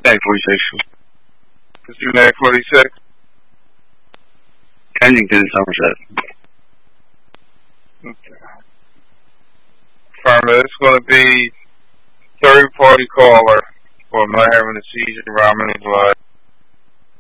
Tag 46. Let's do Nag 46. Kensington, Somerset. Okay. Affirmative. It's going to be third party caller for I'm not having a seizure, Robin is live.